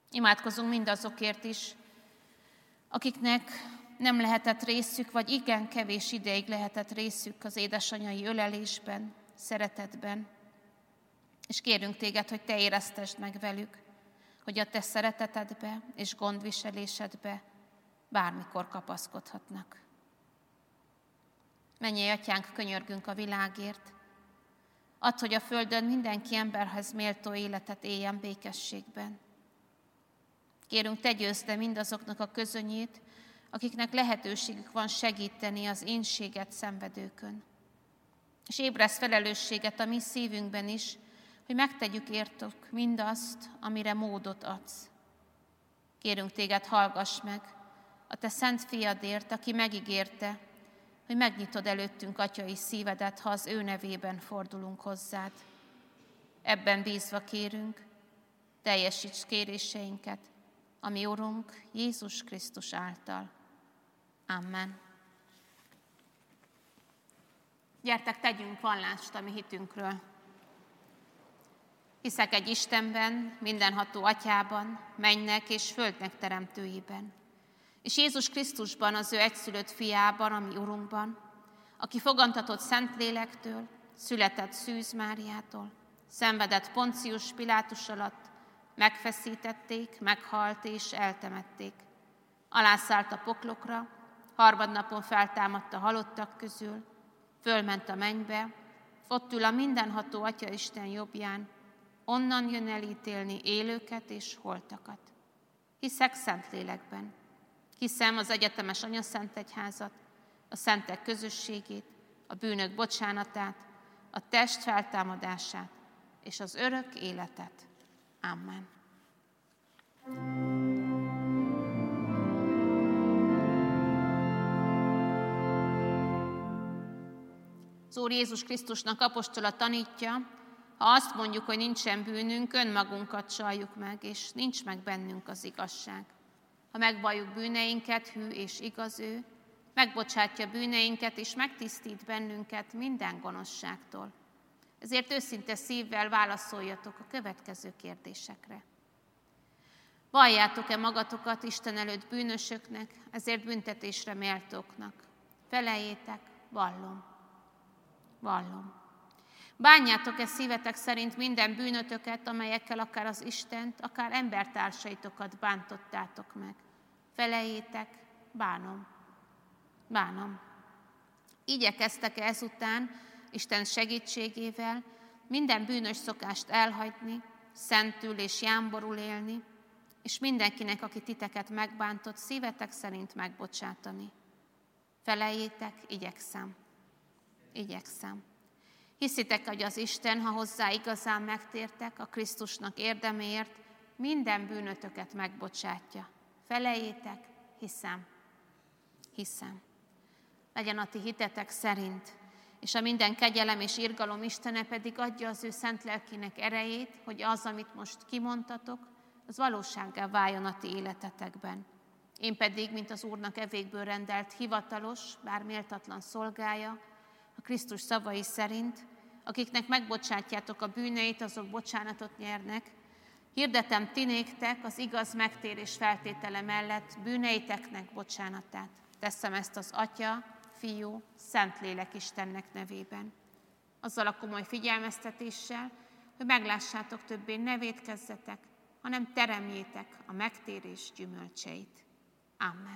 Imádkozunk mindazokért is, akiknek nem lehetett részük, vagy igen kevés ideig lehetett részük az édesanyai ölelésben, szeretetben. És kérünk téged, hogy te éreztesd meg velük, hogy a te szeretetedbe és gondviselésedbe bármikor kapaszkodhatnak. Mennyei Atyánk, könyörgünk a világért. Add, hogy a földön mindenki emberhez méltó életet éljen békességben. Kérünk, te győzd le mindazoknak a közönyét, akiknek lehetőségük van segíteni az énséget szenvedőkön. És ébresz felelősséget a mi szívünkben is, hogy megtegyük értük mindazt, amire módot adsz. Kérünk téged, hallgass meg a te szent fiadért, aki megígérte, hogy megnyitod előttünk atyai szívedet, ha az ő nevében fordulunk hozzád. Ebben bízva kérünk, teljesíts kéréseinket, a mi Urunk Jézus Krisztus által. Amen. Gyertek, tegyünk vallást a mi hitünkről. Hiszek egy Istenben, mindenható Atyában, mennynek és földnek teremtőjében, és Jézus Krisztusban, az ő egyszülött fiában, a mi Urunkban, aki fogantatott Szentlélektől, született Szűz Máriától, szenvedett Poncius Pilátus alatt, megfeszítették, meghalt és eltemették. Alászállt a poklokra, harmadnapon feltámadt a halottak közül, fölment a mennybe, ott ül a mindenható Atya Isten jobbján, onnan jön elítélni élőket és holtakat. Hiszek Szentlélekben, hiszem az egyetemes anyaszentegyházat, a szentek közösségét, a bűnök bocsánatát, a test feltámadását és az örök életet. Amen. Az Úr Jézus Krisztusnak apostola tanítja, ha azt mondjuk, hogy nincsen bűnünk, önmagunkat csaljuk meg, és nincs meg bennünk az igazság. Ha megvalljuk bűneinket, hű és igaz ő, megbocsátja bűneinket, és megtisztít bennünket minden gonoszságtól. Ezért őszinte szívvel válaszoljatok a következő kérdésekre. Valljátok-e magatokat Isten előtt bűnösöknek, ezért büntetésre méltóknak? Feleljétek, vallom. Vallom. Bánjátok-e szívetek szerint minden bűnötöket, amelyekkel akár az Istent, akár embertársaitokat bántottátok meg? Feleljétek, bánom. Bánom. Igyekeztek-e ezután, Isten segítségével, minden bűnös szokást elhagyni, szentül és jámborul élni, és mindenkinek, aki titeket megbántott, szívetek szerint megbocsátani? Feleljétek, igyekszem. Igyekszem. Hiszitek, hogy az Isten, ha hozzá igazán megtértek, a Krisztusnak érdeméért, minden bűnötöket megbocsátja? Feleljétek, hiszem. Hiszem. Legyen a ti hitetek szerint, és a minden kegyelem és irgalom Istene pedig adja az ő szent lelkének erejét, hogy az, amit most kimondtatok, az valósággá váljon a ti életetekben. Én pedig, mint az Úrnak evékből rendelt hivatalos, bár méltatlan szolgája, a Krisztus szavai szerint, akiknek megbocsátjátok a bűneit, azok bocsánatot nyernek, hirdetem ti néktek az igaz megtérés feltétele mellett bűneiteknek bocsánatát. Teszem ezt az Atya, Fiú, Szentlélek Istennek nevében. Azzal a komoly figyelmeztetéssel, hogy meglássátok, többé ne vétkezzetek, hanem teremjétek a megtérés gyümölcseit. Amen.